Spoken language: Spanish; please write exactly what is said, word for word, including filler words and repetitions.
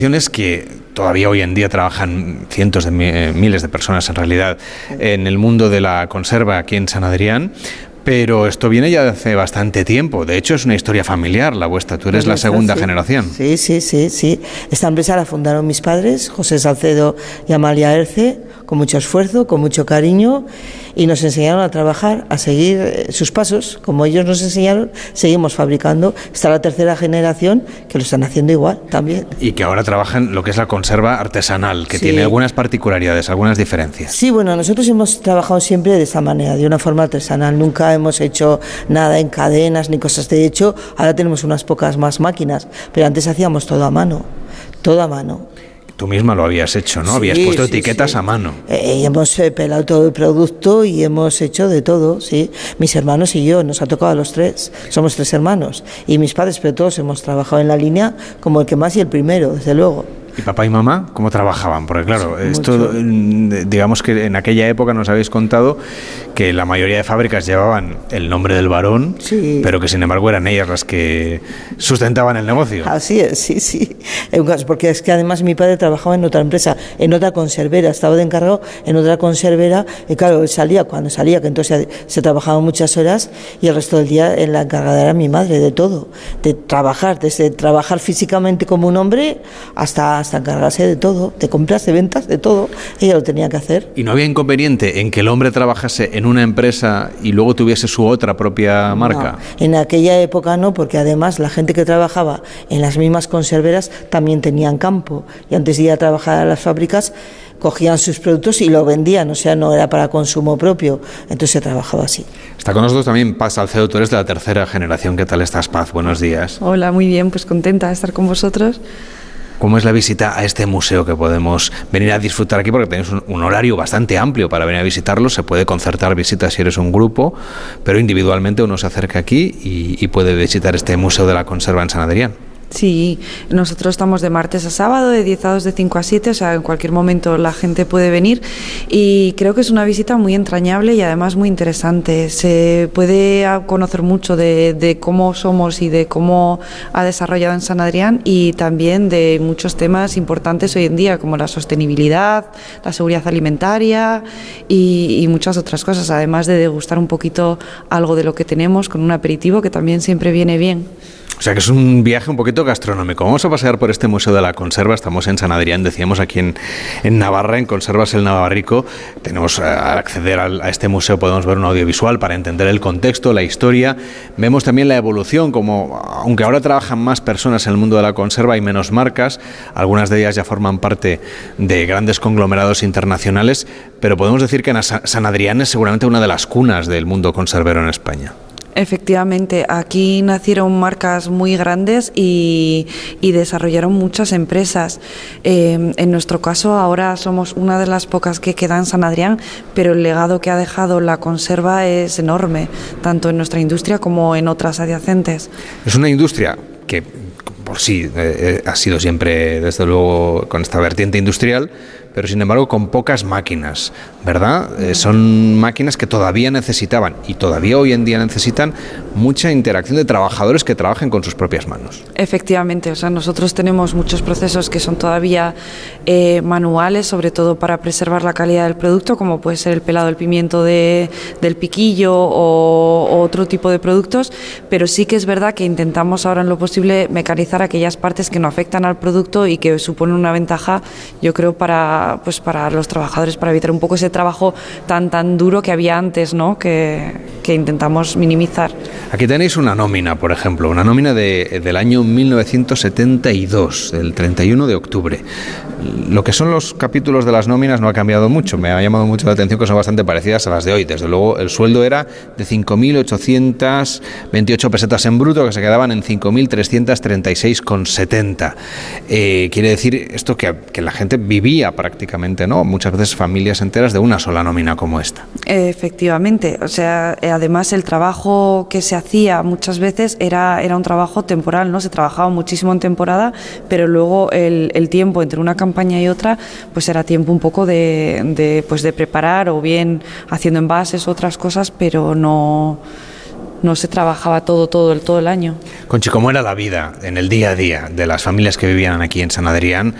Que todavía hoy en día trabajan cientos de miles de personas en realidad en el mundo de la conserva aquí en San Adrián, pero esto viene ya de hace bastante tiempo. De hecho, es una historia familiar la vuestra. Tú eres la segunda generación. Sí, sí, sí, sí. Esta empresa la fundaron mis padres, José Salcedo y Amalia Erce, con mucho esfuerzo, con mucho cariño, y nos enseñaron a trabajar, a seguir sus pasos. Como ellos nos enseñaron, seguimos fabricando. Está la tercera generación que lo están haciendo igual también. Y que ahora trabajan lo que es la conserva artesanal, que sí. Tiene algunas particularidades, algunas diferencias. Sí, bueno, nosotros hemos trabajado siempre de esta manera, de una forma artesanal. Nunca hemos hecho nada en cadenas ni cosas. De hecho, ahora tenemos unas pocas más máquinas, pero antes hacíamos todo a mano, todo a mano. Tú misma lo habías hecho, ¿no? Sí, habías puesto sí, etiquetas sí. a mano. Eh, hemos eh, pelado todo el producto y hemos hecho de todo, sí. Mis hermanos y yo, nos ha tocado a los tres. Somos tres hermanos. Y mis padres, pero todos hemos trabajado en la línea como el que más y el primero, desde luego. ¿Y papá y mamá cómo trabajaban? Porque claro, Sí, esto, mucho. digamos que en aquella época nos habéis contado que la mayoría de fábricas llevaban el nombre del varón, sí. Pero que sin embargo eran ellas las que sustentaban el negocio. Así es, sí, sí. Porque es que además mi padre trabajaba en otra empresa, en otra conservera, estaba de encargado en otra conservera, y claro, él salía cuando salía, que entonces se trabajaba muchas horas, y el resto del día la encargada era mi madre, de todo, de trabajar, desde trabajar físicamente como un hombre hasta hasta encargarse de todo, de compras, de ventas, de todo. Ella lo tenía que hacer. ¿Y no había inconveniente en que el hombre trabajase en una empresa y luego tuviese su otra propia marca? No, en aquella época no, porque además la gente que trabajaba en las mismas conserveras también tenían campo, y antes de ir a trabajar a las fábricas cogían sus productos y lo vendían, o sea, no era para consumo propio, entonces se trabajaba así. Está con nosotros también Paz Salcedo, tú eres de la tercera generación. ¿Qué tal estás, Paz? Buenos días. Hola, muy bien, pues contenta de estar con vosotros. ¿Cómo es la visita a este museo que podemos venir a disfrutar aquí? Porque tenéis un, un horario bastante amplio para venir a visitarlo. Se puede concertar visitas si eres un grupo, pero individualmente uno se acerca aquí y, y puede visitar este Museo de la Conserva en San Adrián. Sí, nosotros estamos de martes a sábado, de diez a dos, de cinco a siete, o sea, en cualquier momento la gente puede venir, y creo que es una visita muy entrañable y además muy interesante. Se puede conocer mucho de, de cómo somos y de cómo ha desarrollado en San Adrián, y también de muchos temas importantes hoy en día, como la sostenibilidad, la seguridad alimentaria y, y muchas otras cosas, además de degustar un poquito algo de lo que tenemos con un aperitivo, que también siempre viene bien. O sea que es un viaje un poquito gastronómico. Vamos a pasear por este Museo de la Conserva. Estamos en San Adrián, decíamos, aquí en, en Navarra, en Conservas el Navarrico. Tenemos, al acceder al, a este museo, podemos ver un audiovisual para entender el contexto, la historia. Vemos también la evolución, como aunque ahora trabajan más personas en el mundo de la conserva y menos marcas, algunas de ellas ya forman parte de grandes conglomerados internacionales, pero podemos decir que San Adrián es seguramente una de las cunas del mundo conservero en España. Efectivamente, aquí nacieron marcas muy grandes y, y desarrollaron muchas empresas. Eh, en nuestro caso, ahora somos una de las pocas que queda en San Adrián, pero el legado que ha dejado la conserva es enorme, tanto en nuestra industria como en otras adyacentes. Es una industria que por sí eh, ha sido siempre, desde luego, con esta vertiente industrial, pero sin embargo con pocas máquinas, ¿verdad? Eh, son máquinas que todavía necesitaban y todavía hoy en día necesitan mucha interacción de trabajadores que trabajen con sus propias manos. Efectivamente, o sea, nosotros tenemos muchos procesos que son todavía eh, manuales, sobre todo para preservar la calidad del producto, como puede ser el pelado del pimiento de, del piquillo o, o otro tipo de productos, pero sí que es verdad que intentamos ahora en lo posible mecanizar aquellas partes que no afectan al producto y que suponen una ventaja, yo creo, para pues para los trabajadores, para evitar un poco ese trabajo tan tan duro que había antes, ¿no? que, que intentamos minimizar. Aquí tenéis una nómina, por ejemplo, una nómina de, del año mil novecientos setenta y dos, del treinta y uno de octubre. Lo que son los capítulos de las nóminas no ha cambiado mucho, me ha llamado mucho la atención que son bastante parecidas a las de hoy. Desde luego el sueldo era de cinco mil ochocientas veintiocho pesetas en bruto, que se quedaban en cinco mil trescientos treinta y seis con setenta. Eh, quiere decir esto que, que la gente vivía prácticamente, ¿no? Muchas veces familias enteras de una sola nómina como esta. Efectivamente, o sea, además el trabajo que se hacía muchas veces era, era un trabajo temporal, ¿no? Se trabajaba muchísimo en temporada, pero luego el, el tiempo entre una campaña y otra, pues era tiempo un poco de, de, pues de preparar, o bien haciendo envases, otras cosas, pero no... no se trabajaba todo, todo, el, todo el año. Conchi, ¿cómo era la vida en el día a día de las familias que vivían aquí en San Adrián